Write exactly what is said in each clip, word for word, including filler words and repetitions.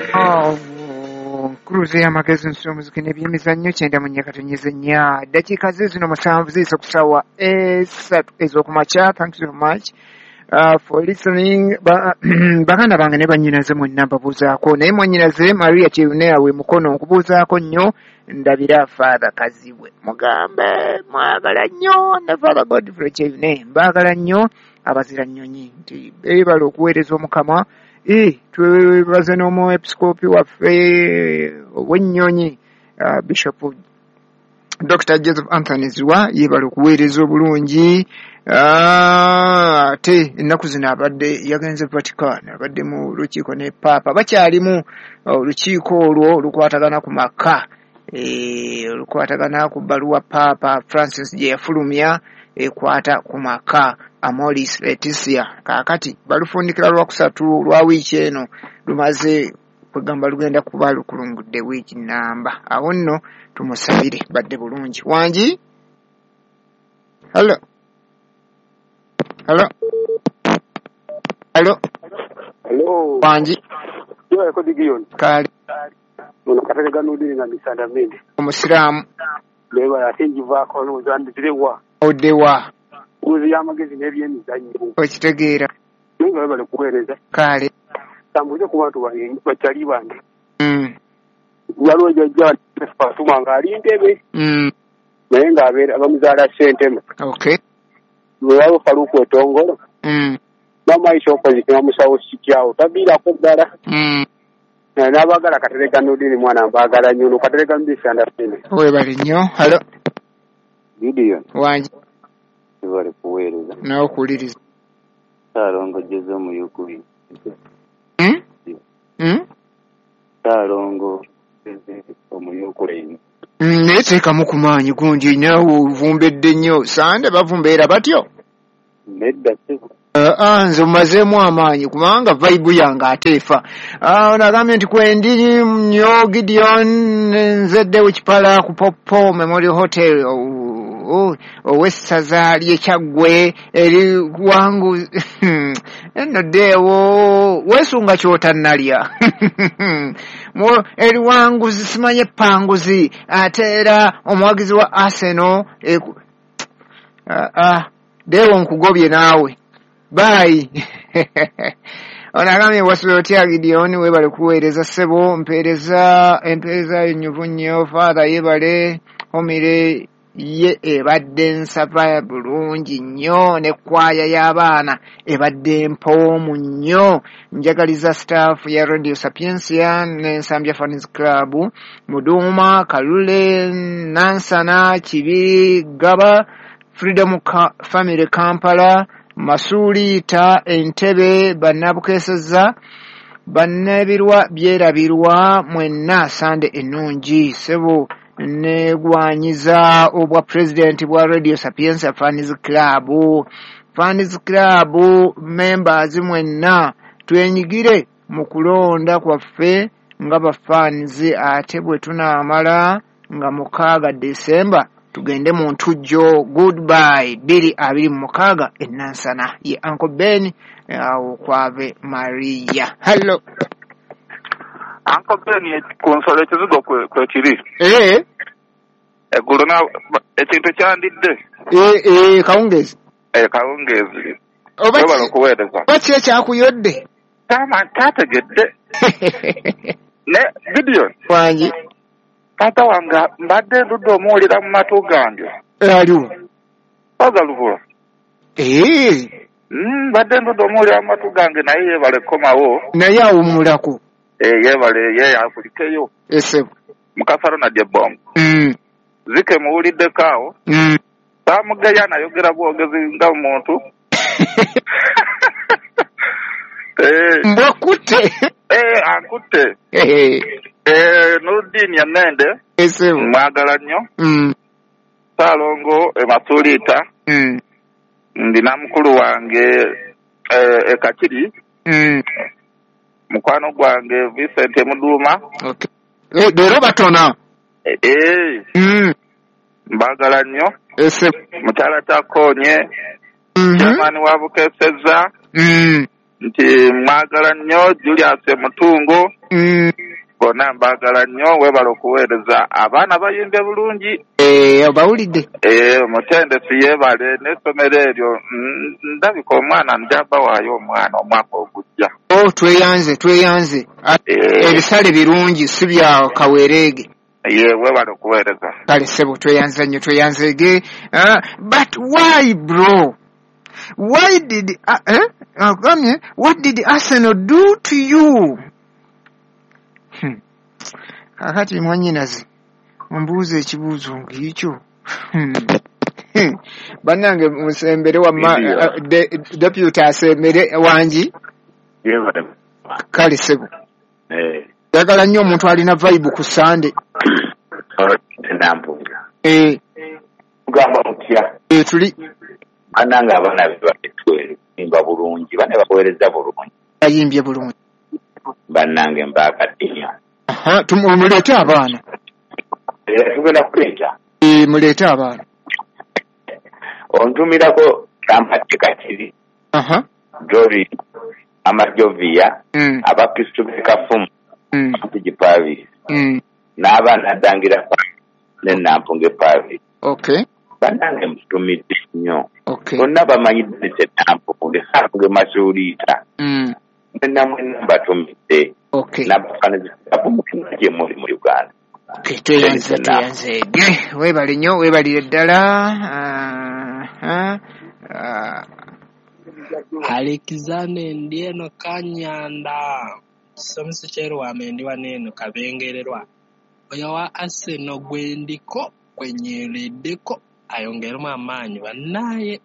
Oh, cruise y'amagezi nsomuziki n'ebyemizannyo kyenda mu nnya katonyeze nnya dakiika ze zino musanvu ziisa ku ssaawa esatu ez'okumakya. Thanks so much uh, for listening. Ba, baganda bange ne bannyinaze mwenna mbabuuzaako naye mwennyinaze Maria Chirunea we mukono nkubuuzaako nnyo ndabira Father Kazibwe mugambe mwagala nnyo ne Father Godfrey Chirunea mbaagala nnyo abazira nnyonyi nti beebala okuweereza Omukama. E twebaze n'omwepisikoopi waffe ow'ennyonyi uh, Bishop Doctor Joseph Anthony Zwa yeebala okuweereza obulungi. Ate uh, ennaku zino abadde yagenze Vatican, abadde mu lukiiko ne Papa. Bakyalimu olukiiko uh, olwo olukwatagana ku maka, e, olukwatagana ku bbaluwa Papa Francis gye yafulumya ekwata ku maka. Amoris Laetitia kaakati balufundikira lwakusatu lwa wiiki eno lumaze kwegamba lugenda kuba lukulungudde wiiki namba. Awo nno tumusabire badde bulungi. Wangi? Hello? Hello? Hello? Hello? Wangi? Yo yako digion. Kali. Ono katerega nudini nga misanda mende. Omusiraamu. Lewa ya tenji vako no zandirewa. Odewa. Uzi y'amagezi n'ebyemizannyo. Okitegeera. Naye nga bali kuweereza. Kale. Tambuje ku bantu bakyali bange. Mm. Waliwo jjajja Fatuma ng'ali Ntebe. Mm. Naye ng'abeera bamuzaala Ssentema. Okay. Lwaliwo Faluku Etongolo. Mm. Bamaayisa opposite bamusawo Sikyawo tabiirako ddala. Mm. N'abaagala Katerega Nudini mwana mbaagala nnyo. Katerega Mbisanda Ssente. Weebale nnyo. Hello? Gideon. Wangi? Bali kuweereza. Nawe okuwuliriza. Saalongo Jeze Omuyukubi. Hmm? Hmm? Saalongo Jeze Omuyukubi. Mm, naye teekamu ku maanyi gundi naawe ovumbedde nnyo. Sande bavumbeera batyo? Nedda siko. Uh, nze mmazeemu amaanyi kubanga vibe yange ateefa. Uh, nagambye nti kwendiri nnyo Gideon nzeddewo Kipala ku Popo Memorial Hotel owessaza ly'Ekyaggwe eri wangu eno ddeewo weesunga ky'otannalya eri wanguzi simanye panguzi ate era omuwagizi wa Arsenal uh, uh, ddeewo nkugobye naawe. Bye. Onagambye wasubira otya Gideon weebale kuweereza ssebo mpeereza empeereza ennyuvu nnyo Father yeebale homire ye ebadde nsava bulungi nnyo n'ekkwaya y'abaana ebadde mpoomu nnyo. Njagaliza staff ya Radio Sapiensia n'Ensambya Fans Club Muduuma Kalule Nansana Kibiri Gaba Freedom Ka- Family Kampala Masuliita Entebbe bannabukeseza bannabirwa byerabirwa mwenna Sande ennungi ssebo negwanyiza obwa president bwa Radio Sapiensia Fans Club. Fans Club members mwenna twenyigire mu kulonda kwaffe nga bafans ate bwe tunaamala nga mukaaga December tugende mu ntujjo. Goodbye biri abiri mu mukaaga ennansana ye Uncle Ben awo kwave Maria. Hello. Uncle Ben konsole kizigo kwe kwe kiri. Eh. Eggulo na ekintu kyandidde. Eh eh kawungezi. Eh kawungezi. Obala kuweereza. Baki ekyakuyodde? Tama tategedde. Ne Gideon. Wangi. Tata wanga mbadde ndudde omuwulira mu matu gange. Aliwo. Ogalubula. Eh. Mm, mbadde ndudde omuwulira mu matu gange naye yeebale komawo. Naye awummulako. Eh yeebale ye yakulikeyo. Ese. Mukasaro na Jebong. Mm. Zike muwuliddeko awo. Mm. Baamugeya nayogera bwogezi nga muntu. Eh. Mbakutte. Eh ankutte. Eh. Eh Nurdin ya Nende. Ese. Mwagala nnyo. Mm. Saalongo e Masuliita. Mm. Ndina mukulu wange eh e Kakiri. Mm. Mukwano gwange Vincent Muduuma. Okay. Eh de Robertona. Eh. eh. Mm. Mbagala nnyo. Ese. Mukyala Takonye. Mhm. Chairman wa Bukeseza. Mm. nti mwagala nnyo Julius Mutungo. Mm. Bonna mbagala nnyo webala okuweereza abaana bayimbye bulungi. Eh, obawulidde? Eh, omutendesi yeebale n'essomero eryo ndabika omwana njaba waayo omwana omwaka ogujja. Oh, tweyanze tweyanze. Ebisale birungi si bya kawereege. Ye webala okuweereza. Kale sebo tweyanze nnyo tweyanzege. Uh, but why bro? Why did uh, eh? Uh, what did Arsenal do to you? Hmm. Kakati mwanyinazi mbuuze ekibuuzo ng'ekyo. Hmm. Bannange musembere wa uh, de, deputy asembere wangi. Yevale. Kale sebo. Eh. Yagala nnyo omuntu alina vibe ku Sunday. Nampunga. Eh. Kugamba mutya. Eh tuli. Ananga abana betwere imba bulungi bane bakowereza bulungi. Bayimbye bulungi. Bannange mbakatinya. Aha, tumuleta abaana. Eh, tugenda kuleta. Eh, muleta abaana. Ontumirako kampatika kiri. Aha. Dori amajovia mm. abapistu bekafumu mm. kujipavi mm. n'abaana dangira pa n'enampunge pavi. Okay. Banange mtumidde nnyo. Okay. Bonna bamanyidde tenampunge sange masuulita. Mm. Namwe mbatumidde. Okay. N'abafaananyi ab'omutima gye muli mu Uganda. Okay, tweyanze tweyanze. Weebale nnyo weebalire ddala. Alexander Ndieno Kanyanda Somusi Cherwa mendiwa neno kabengererwa oyo wa Arsenal gwendiko kwenyereddeko ayongeremu amaanyi bannaye.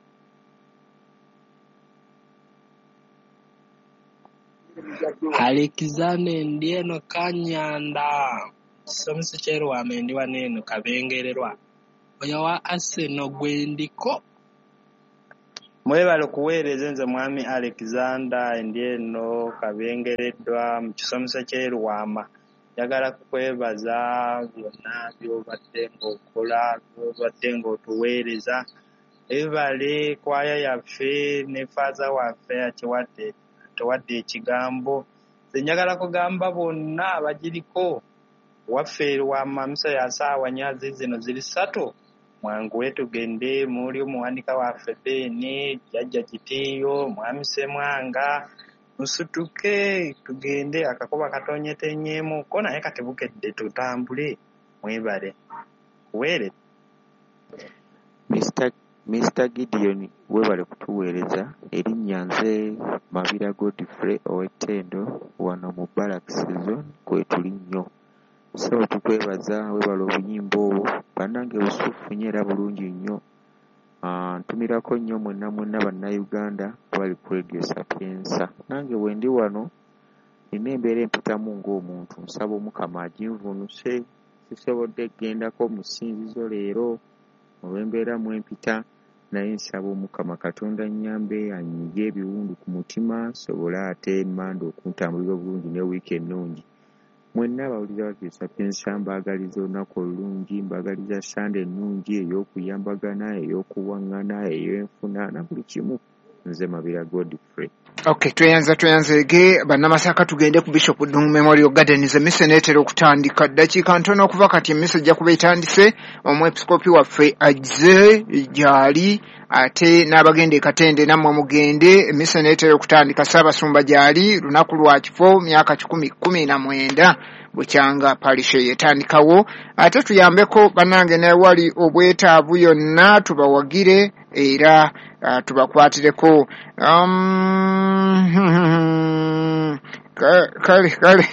Alexander Ndieno Kanyanda Somusi Cherwa mendiwa neno kabengererwa oyo wa Arsenal gwendiko. Mwebale kuweereza nze mwami Alexander Ndieno kabengereddwa mu kisomesa ky'Erwama. Njagala kukwebaza byonna by'obadde ng'okola by'obadde ng'otuweereza. Ebale kwaya yaffe ne faaza waffe akiwadde tuwadde ekigambo. Nze njagala kugamba bonna abagiriko waffe Erwama misa ya ssaawa nnya zino ziri ssatu. Mwanguwe tugende muri omuwanika waffe Beni jjajja Kitiyo mwami Semwanga musutuke tugende akakoba katonyetenyeemu ko naye katebukedde tutambule. Mwebale were Mister Mister Gideon webale kutuweereza erinnya nze Mabira Godfrey ow'Ettendo wano mu Barracks zone kwetuli nnyo. So tukwebaza webale obuyimba obwo bannange busufunye era bulungi nnyo. Uh, ntumirako nnyo mwenna mwenna bannayuganda bali ku Radio Sapienza. Nange wendi wano nina embeera empitamu ng'omuntu nsaba Omukama aginvunuse. Sisobodde gendako mu ssinzizo leero olw'embeera mwempita naye nsaba Omukama Katonda nnyambe anyige ebiwundu ku mutima sobole ate Mande okuntambulira obulungi ne wiiki ennungi. Mwenna abawulira Radio Sapienza mbaagaliza olunaku olulungi, mbaagaliza Sande ennungi ey'okuyambagana, ey'okuwaŋŋana, ey'enfuna na buli kimu. Nze Mabira Godfrey. Okay, tweyanza tweyanzege bannamasaka tugende ku Bishop Dung Memorial Gardens emise neetera okutandika ddakiika ntono okuva kati emise ejja kuba etandise. Omwepiskopi waffe ajje gyali ate n'abagenda e Katende nammwe mugende emise neetera okutandika. Ssaabasumba gyali lunaku lwa kifo myaka kikumi kkumi na mwenda bukyanga palishe yetandikawo. Ate tuyambeko bannange n'ewali obwetaavu yonna tubawagire era Uh, tubakwatireko um, kale kale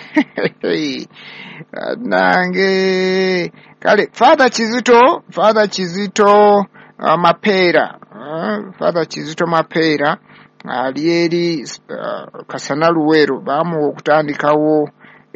nange kale Father Kizito Father Kizito uh, Mapeera uh, Father Kizito Mapeera ali eri uh, Kasana Luwero bamuwa okutandikawo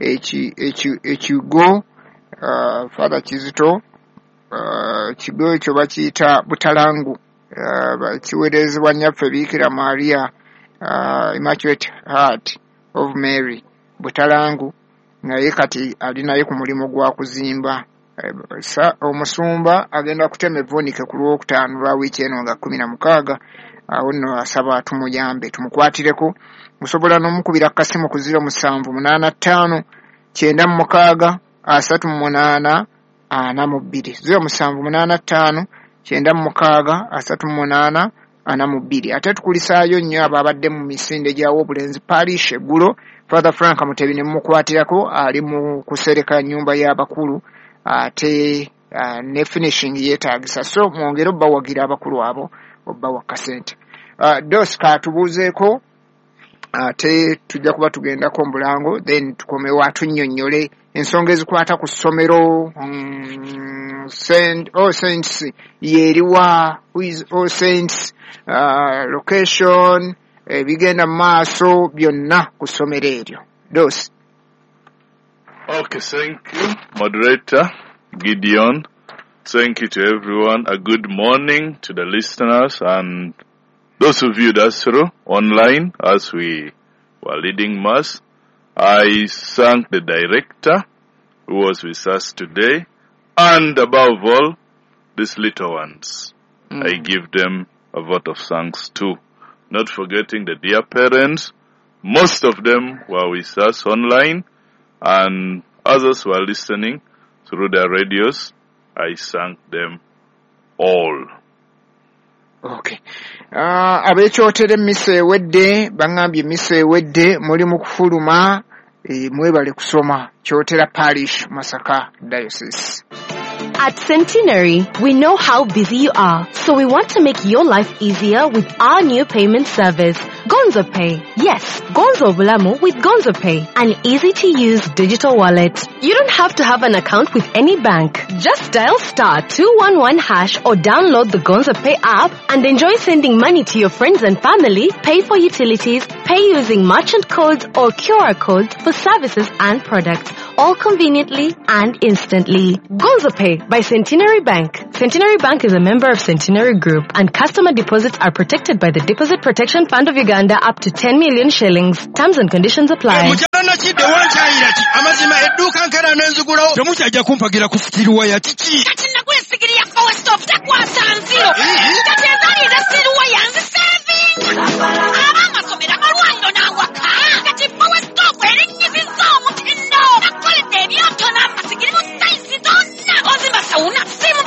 ekigo uh, Father Kizito uh, kigo ekyo bakiyita Butalangu. Uh, kiweerezebwa nnyaffe Biikira Maria uh, Immaculate Heart of Mary Butalangu naye kati ali naye ku mulimu gwa kuzimba. Uh, sa omusumba agenda kutema evvuunike ku lwokutaano lwa wiiki eno nga kkumi na mukaaga awo nno asaba tumuyambe tumukwatireko. Musobola n'omukubira kasimu ku zero musanvu munaana ttaano kyenda mu mukaaga asatu mu munaana ana mu bbiri zero musanvu munaana ttaano kyenda mu mukaaga asatu mu munaana ana mu bbiri. Ate tukulisaayo nnyo abo abadde mu misinde gya Wobulenzi Parish eggulo. Father Frank Mutebi ne mukwatirako ali mu kusereka nnyumba y'abakulu ate uh, ne finishing yeetaagisa, so mwongere obbawagira abakulu abo obbawa kasente. Uh, dos katubuuzeeko ate tujja kuba tugendako mulango then tukomewo atunnyonnyole ensonga ezikwata ku ssomero um, Saint All Saints yeriwa All Saints uh, location ebigenda mu maaso byonna ku ssomero eryo. Dos. Okay, thank you, moderator Gideon. Thank you to everyone. A good morning to the listeners and those who viewed us through online as we were leading Mass. I thank the director who was with us today, and above all, these little ones. Mm. I give them a vote of thanks too. Not forgetting the dear parents. Most of them were with us online, and others were listening through their radios. I thank them all. Okay. Uh, abekyotere emmisa ewedde bangambye emmisa ewedde muli mu kufuluma e, mwebale kusoma Kyotera Parish Masaka Diocese. At Centenary, we know how busy you are, so we want to make your life easier with our new payment service, Gonzo Pay. Yes, Gonzo Bulamu with Gonzo Pay, an easy-to-use digital wallet. You don't have to have an account with any bank. Just dial star two one one hash or download the Gonzo Pay app and enjoy sending money to your friends and family, pay for utilities, pay using merchant codes or Q R codes for services and products, all conveniently and instantly. Gonzo Pay by Centenary Bank. Centenary Bank is a member of Centenary Group, and customer deposits are protected by the Deposit Protection Fund of Uganda up to ten million shillings. Terms and conditions apply.